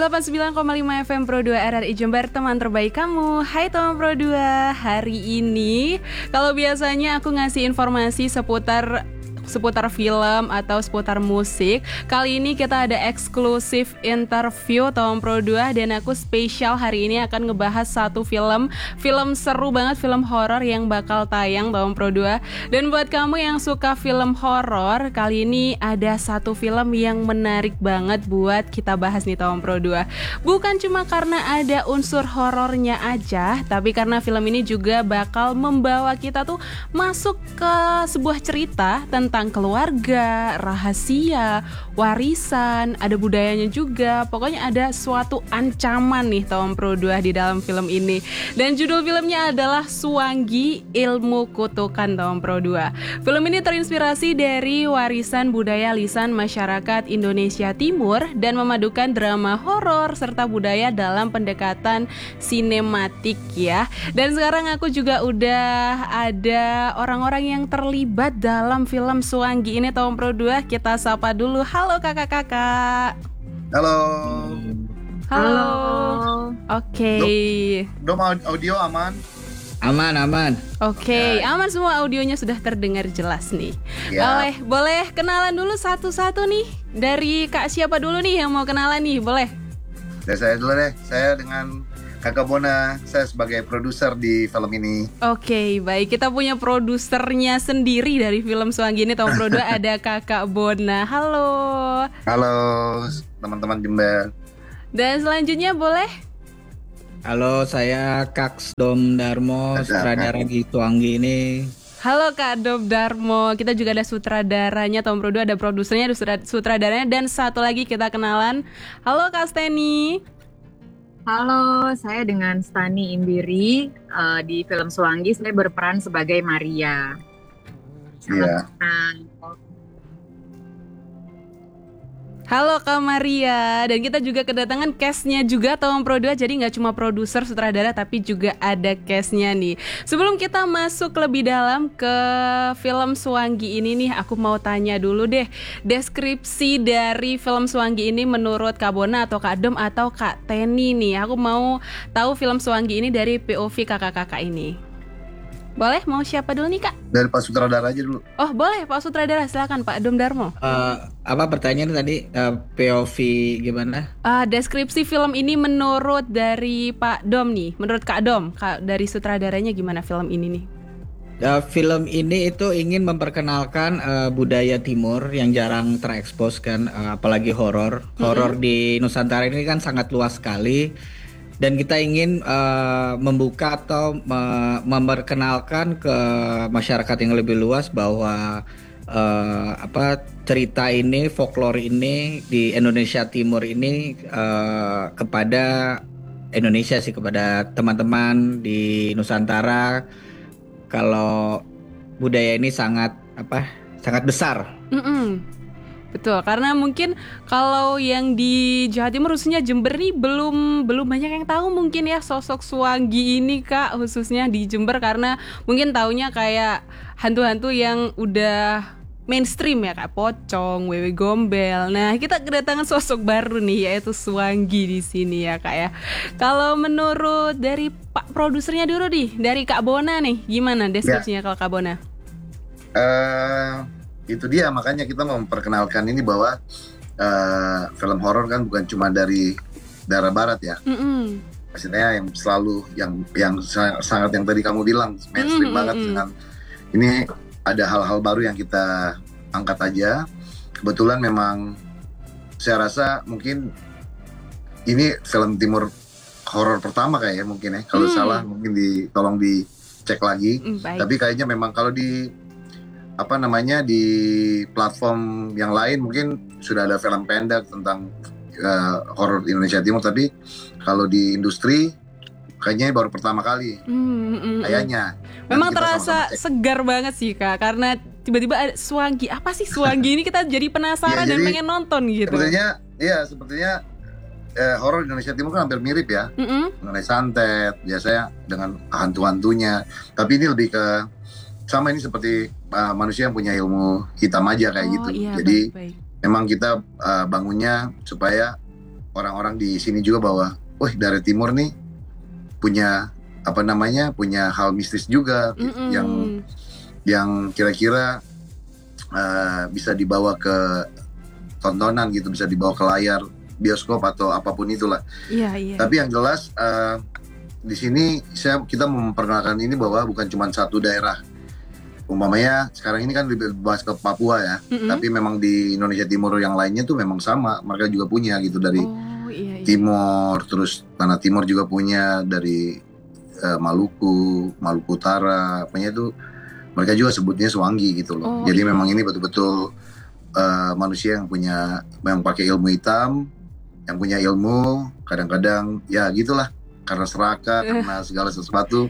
89,5 FM Pro 2 RRI Jember, teman terbaik kamu. Hai teman Pro 2, hari ini kalau biasanya aku ngasih informasi seputar film atau seputar musik, kali ini kita ada eksklusif interview Tom Pro 2 dan aku spesial hari ini akan ngebahas satu film seru banget, film horor yang bakal tayang Tom Pro 2. Dan buat kamu yang suka film horor, kali ini ada satu film yang menarik banget buat kita bahas nih Tom Pro 2. Bukan cuma karena ada unsur horornya aja, tapi karena film ini juga bakal membawa kita tuh masuk ke sebuah cerita tentang keluarga, rahasia, warisan, ada budayanya juga. Pokoknya ada suatu ancaman nih Tom Pro 2 di dalam film ini. Dan judul filmnya adalah Suwangi Ilmu Kutukan Tom Pro 2. Film ini terinspirasi dari warisan budaya lisan masyarakat Indonesia Timur dan memadukan drama horor serta budaya dalam pendekatan sinematik ya. Dan sekarang aku juga udah ada orang-orang yang terlibat dalam film Suwangi ini Tom Pro 2. Kita sapa dulu. Halo kakak-kakak. Halo. Halo. Oke. Dom audio aman? Aman. Oke, aman semua, audionya sudah terdengar jelas nih. Ya. Boleh kenalan dulu satu-satu nih. Dari Kak siapa dulu nih yang mau kenalan nih? Boleh? Dari saya dulu deh. Saya dengan Kakak Bona, saya sebagai produser di film ini. Oke, baik. Kita punya produsernya sendiri dari film Suwangi ini, Tom Pro 2, ada Kakak Bona. Halo. Halo teman-teman Jember. Dan selanjutnya boleh? Halo, saya Kak Dom Darmo, sutradara di Suwangi ini. Halo Kak Dom Darmo. Kita juga ada sutradaranya, Tom Pro 2, ada produsernya, ada sutradaranya, dan satu lagi kita kenalan. Halo Kak Steny. Halo, saya dengan Stani Imbiri. Di film Suwangi saya berperan sebagai Maria. Iya. Halo Kak Maria. Dan kita juga kedatangan cast-nya juga Tom Pro 2. Jadi gak cuma produser, sutradara, tapi juga ada cast-nya nih. Sebelum kita masuk lebih dalam ke film Suwangi ini nih, aku mau tanya dulu deh, deskripsi dari film Suwangi ini menurut Kak Bona atau Kak Dom atau Kak Teni nih. Aku mau tahu film Suwangi ini dari POV kakak-kakak ini. Boleh? Mau siapa dulu nih Kak? Dari Pak Sutradara aja dulu. Oh boleh Pak Sutradara, silakan Pak Dom Darmo. Apa pertanyaan tadi? POV gimana? Deskripsi film ini menurut dari Pak Dom nih, menurut Kak Dom, dari sutradaranya gimana film ini nih? Film ini itu ingin memperkenalkan budaya Timur yang jarang terekspos kan, apalagi horor. Horor di Nusantara ini kan sangat luas sekali. Dan kita ingin membuka atau memperkenalkan ke masyarakat yang lebih luas bahwa cerita ini, folklore ini di Indonesia Timur ini kepada Indonesia sih, kepada teman-teman di Nusantara, kalau budaya ini sangat besar. Betul, karena mungkin kalau yang di Jawa Timur khususnya Jember nih belum banyak yang tahu mungkin ya sosok Suwangi ini Kak, khususnya di Jember, karena mungkin taunya kayak hantu-hantu yang udah mainstream ya Kak, pocong, wewe gombel. Nah, kita kedatangan sosok baru nih yaitu Suwangi di sini ya Kak ya. Kalau menurut dari Pak produsernya dulu nih, dari Kak Bona nih, gimana deskripsinya kalau Kak Bona? Itu dia, makanya kita memperkenalkan ini bahwa film horor kan bukan cuma dari daerah barat ya. Maksudnya yang selalu yang sangat yang tadi kamu bilang mainstream banget dengan ini ada hal-hal baru yang kita angkat aja. Kebetulan memang saya rasa mungkin ini film Timur horor pertama kayak ya mungkin ya. Kalau salah mungkin tolong dicek lagi. Tapi kayaknya memang kalau di di platform yang lain mungkin sudah ada film pendek tentang horor Indonesia Timur, tapi kalau di industri kayaknya baru pertama kali. Kayaknya. Memang terasa segar banget sih Kak, karena tiba-tiba ada Suwangi. Apa sih Suwangi ini, kita jadi penasaran dan pengen nonton gitu. Sepertinya horor Indonesia Timur kan hampir mirip ya. Mengenai santet, biasanya dengan hantu-hantunya. Tapi ini lebih ke sama, ini seperti manusia yang punya ilmu hitam aja kayak gitu. Iya, jadi baik. memang kita bangunnya supaya orang-orang di sini juga bahwa, wah dari timur nih punya punya hal mistis juga yang kira-kira bisa dibawa ke tontonan gitu, bisa dibawa ke layar bioskop atau apapun itulah. Iya. Tapi yang jelas di sini kita memperkenalkan ini bahwa bukan cuma satu daerah. Umpamanya sekarang ini kan dibahas ke Papua ya, tapi memang di Indonesia Timur yang lainnya tuh memang sama, mereka juga punya gitu dari Timur, terus Tanah Timur juga punya dari Maluku Utara, apanya itu mereka juga sebutnya Swangi gitu loh. Jadi memang ini betul-betul manusia yang pakai ilmu hitam, yang punya ilmu, kadang-kadang ya gitulah, karena serakah, karena segala sesuatu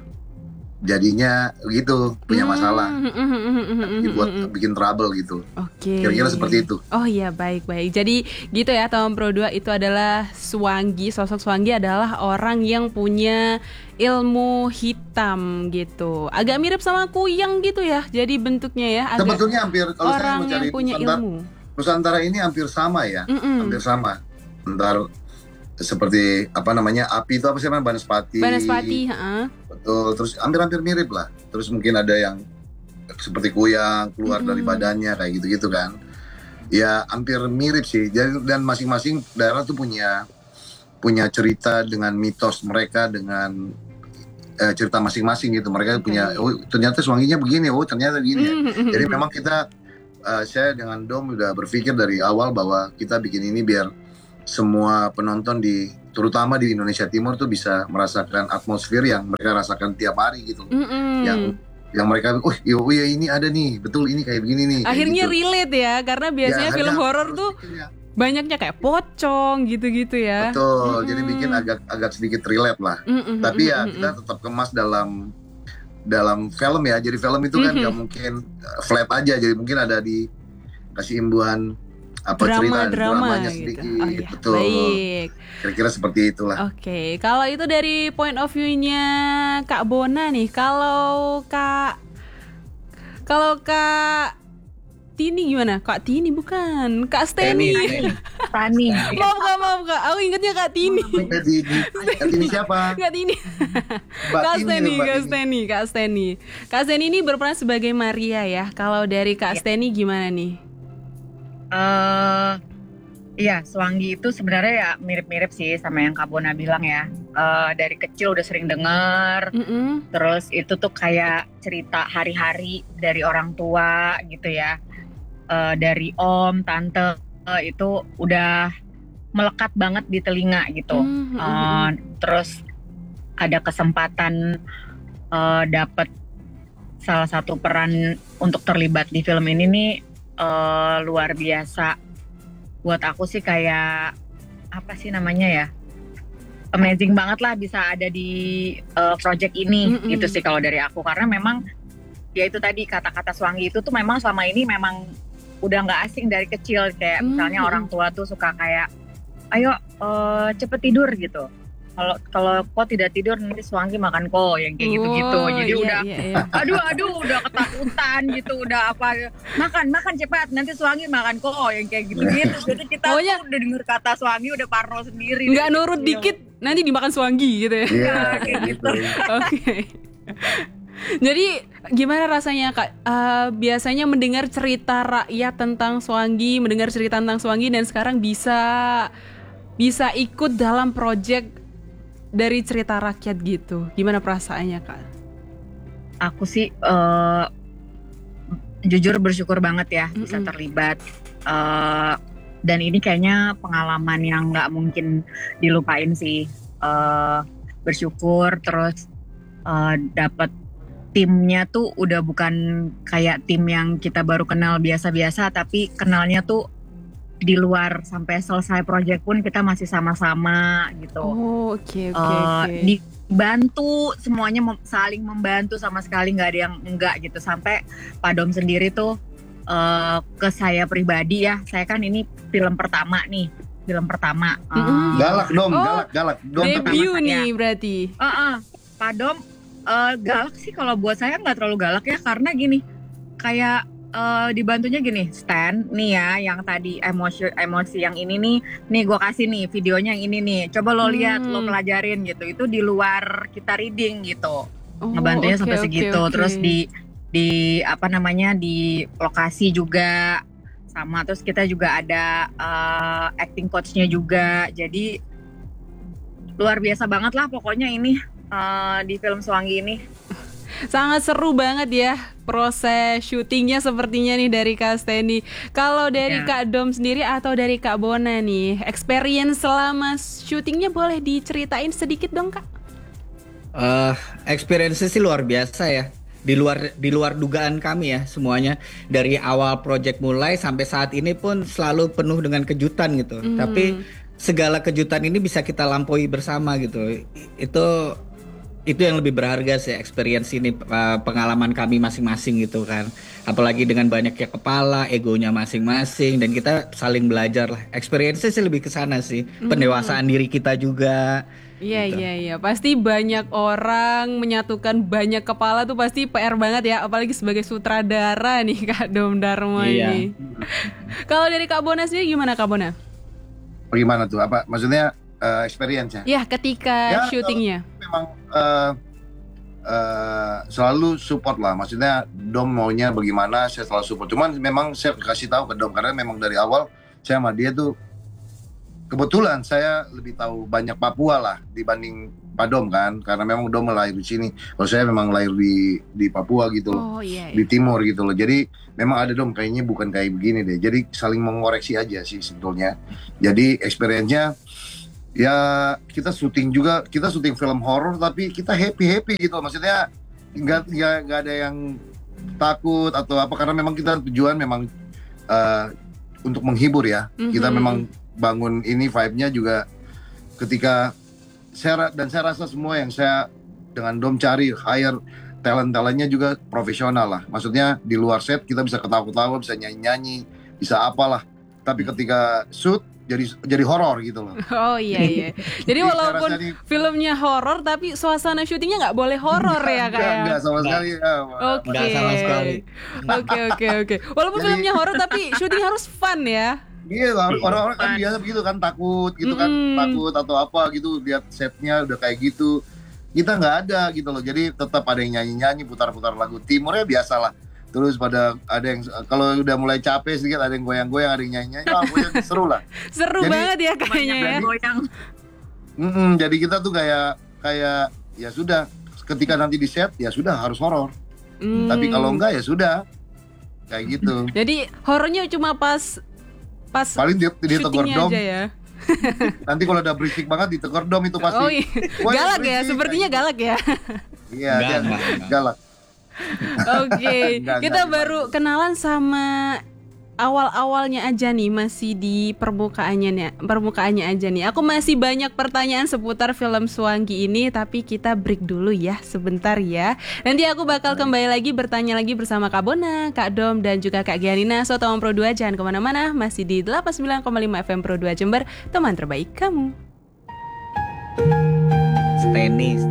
jadinya gitu, punya masalah, buat bikin trouble gitu. Kira-kira seperti itu. Oh iya, baik. Jadi gitu ya, Tom Pro 2 itu adalah Swangi. Sosok Swangi adalah orang yang punya ilmu hitam gitu. Agak mirip sama kuyang gitu ya. Jadi bentuknya ya. Sebetulnya hampir, kalau orang saya yang punya ilmu. Nusantara ini hampir sama ya, hampir sama. Bentar, seperti api itu apa sih namanya, Banaspati. Betul, terus hampir mirip lah. Terus mungkin ada yang seperti kuyang keluar dari badannya kayak gitu-gitu kan. Ya hampir mirip sih. Dan masing-masing daerah tuh punya cerita dengan mitos mereka, dengan cerita masing-masing gitu. Mereka punya, oh ternyata Swanginya begini, oh ternyata begini ya. Jadi memang saya dengan Dom udah berpikir dari awal bahwa kita bikin ini biar semua penonton terutama di Indonesia Timur tuh bisa merasakan atmosfer yang mereka rasakan tiap hari gitu. Yang mereka, iya ini ada nih, betul ini kayak begini nih. Akhirnya gitu. Relate ya, karena biasanya film horor tuh banyaknya kayak pocong gitu-gitu ya. Betul, jadi bikin agak sedikit relate lah. Tapi ya kita tetap kemas dalam film ya. Jadi film itu kan nggak mungkin flat aja, jadi mungkin ada dikasih imbuhan dramanya sedikit gitu. Oh, iya. Betul. Baik. Kira-kira seperti itulah. Oke. Kalau itu dari point of view-nya Kak Bona nih, kalau Kak Tini gimana? Kak Tini bukan, Kak Steny. Tani. Maaf Kak, aku ingetnya Kak Tini. Kak Tini siapa? Kak Tini. Kak Steny ini berperan sebagai Maria ya. Kalau dari Kak Steny gimana nih? Iya, Swangi itu sebenarnya ya mirip-mirip sih sama yang Kak Bona bilang ya. Dari kecil udah sering dengar, terus itu tuh kayak cerita hari-hari dari orang tua gitu ya, dari om, tante, itu udah melekat banget di telinga gitu. Terus ada kesempatan dapat salah satu peran untuk terlibat di film ini nih. Luar biasa buat aku sih, kayak apa sih namanya ya, amazing banget lah bisa ada di project ini gitu sih kalau dari aku, karena memang ya itu tadi kata-kata Swangi itu tuh memang selama ini memang udah nggak asing dari kecil, kayak misalnya orang tua tuh suka kayak ayo cepet tidur gitu. Kalau kok tidak tidur nanti Swangi makan kok, yang kayak gitu-gitu. Jadi iya. aduh udah ketakutan gitu, udah apa makan cepat nanti Swangi makan kok, yang kayak gitu-gitu. Jadi kita udah denger kata Swangi udah parno sendiri. Nggak nurut dikit nanti dimakan Swangi gitu ya. Iya kayak gitu. Oke. Jadi gimana rasanya Kak? Biasanya mendengar cerita rakyat tentang Swangi, mendengar cerita tentang Swangi, dan sekarang bisa ikut dalam project dari cerita rakyat gitu. Gimana perasaannya Kak? Aku sih jujur bersyukur banget ya bisa terlibat. Dan ini kayaknya pengalaman yang nggak mungkin dilupain sih. Bersyukur, terus dapat timnya tuh udah bukan kayak tim yang kita baru kenal biasa-biasa, tapi kenalnya tuh di luar, sampai selesai proyek pun kita masih sama-sama gitu. Oke. Dibantu semuanya, saling membantu, sama sekali nggak ada yang enggak gitu. Sampai Pak Dom sendiri tuh ke saya pribadi ya, saya kan ini film pertama. Galak Dom, galak. Dom debut nih berarti. Pak Dom galak sih, kalau buat saya nggak terlalu galak ya, karena gini, kayak dibantunya gini, Stan, nih ya, yang tadi emosi yang ini nih gue kasih nih videonya yang ini nih, coba lo lihat, lo pelajarin gitu, itu di luar kita reading gitu, ngebantunya sampai segitu, terus di apa namanya di lokasi juga sama, terus kita juga ada acting coachnya juga, jadi luar biasa banget lah pokoknya ini di film Swangi ini. Sangat seru banget ya proses syutingnya sepertinya nih dari Kak Steny. Kalau dari Kak Dom sendiri atau dari Kak Bona nih, experience selama syutingnya boleh diceritain sedikit dong Kak? Experience sih luar biasa ya. Di luar dugaan kami ya semuanya. Dari awal project mulai sampai saat ini pun selalu penuh dengan kejutan gitu. Tapi segala kejutan ini bisa kita lampaui bersama gitu. Itu yang lebih berharga sih, experience ini, pengalaman kami masing-masing gitu kan. Apalagi dengan banyaknya kepala, egonya masing-masing, dan kita saling belajar lah. Experience sih lebih ke sana sih, pendewasaan diri kita juga. Iya, gitu. Iya. Pasti banyak orang menyatukan banyak kepala tuh pasti PR banget ya, apalagi sebagai sutradara nih Kak Dom Darmo ini. Kalau dari Kak Bona sendiri gimana Kak Bona? Bagaimana tuh? Apa maksudnya experience-nya? Ya, ketika syutingnya. Memang selalu support lah. Maksudnya Dom maunya bagaimana, saya selalu support. Cuman memang saya kasih tahu ke Dom karena memang dari awal saya sama dia tuh kebetulan saya lebih tahu banyak Papua lah dibanding Pak Dom kan, karena memang Dom lahir di sini. Kalau saya memang lahir di Papua gitu loh, di timur gitu loh. Jadi memang ada Dom kayaknya bukan kayak begini deh. Jadi saling mengoreksi aja sih sebetulnya. Jadi experience-nya ya kita syuting film horor tapi kita happy gitu. Maksudnya nggak ada yang takut atau apa, karena memang kita tujuan memang untuk menghibur ya. Kita memang bangun ini vibe-nya juga ketika saya rasa semua yang saya dengan Dom cari hire talent-talentnya juga profesional lah. Maksudnya di luar set kita bisa ketawa-ketawa, bisa nyanyi-nyanyi, bisa apalah. Tapi ketika shoot jadi horor gitu loh. Oh iya. Jadi walaupun filmnya horor tapi suasana syutingnya nggak boleh horor ya Kak? Nggak sama sekali. Nggak sama sekali. Oke. Walaupun filmnya horor tapi syuting harus fun ya. Iya, orang-orang kan biasa begitu kan, takut gitu kan, takut atau apa gitu, lihat setnya udah kayak gitu. Kita nggak ada gitu loh, jadi tetap ada yang nyanyi-nyanyi, putar-putar lagu timurnya biasalah. Terus ada yang kalau udah mulai capek sedikit ada yang goyang-goyang, ada yang nyanyi-nyanyi, seru lah. Seru jadi, banget ya kayaknya ya. Goyang. Jadi kita tuh kayak ya sudah, ketika nanti di set ya sudah harus horor. Tapi kalau enggak ya sudah kayak gitu. Jadi horornya cuma pas paling ditegur Dom aja ya. Nanti kalau udah berisik banget ditegur Dom itu pasti. Oh iya. Galak ya, sepertinya galak ya. Iya, galak. Oke, kita baru kenalan sama awal-awalnya aja nih, masih di permukaannya aja nih. Aku masih banyak pertanyaan seputar film Swangi ini, tapi kita break dulu ya sebentar ya. Nanti aku bakal kembali lagi bertanya lagi bersama Kak Bona, Kak Dom, dan juga Kak Gianina. So, teman Pro 2 jangan kemana-mana, masih di 89,5 FM Pro 2 Jember, teman terbaik kamu. Steny